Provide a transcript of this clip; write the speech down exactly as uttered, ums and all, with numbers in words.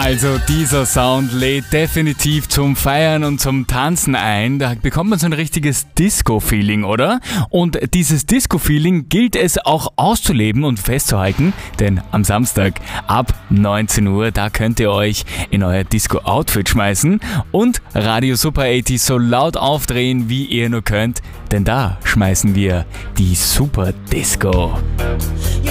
Also dieser Sound lädt definitiv zum Feiern und zum Tanzen ein. Da bekommt man so ein richtiges Disco-Feeling, oder? Und dieses Disco-Feeling gilt es auch auszuleben und festzuhalten, denn am Samstag ab neunzehn Uhr, da könnt ihr euch in euer Disco-Outfit schmeißen und Radio Super achtzig so laut aufdrehen, wie ihr nur könnt, denn da schmeißen wir die Super Disco.